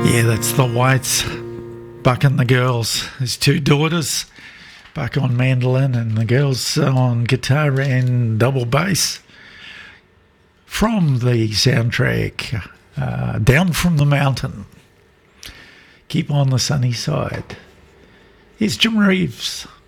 Yeah, that's the Whites. Buck and the girls. His two daughters. Buck on mandolin and the girls on guitar and double bass. From the soundtrack, Down from the Mountain. Keep on the sunny side. Here's Jim Reeves.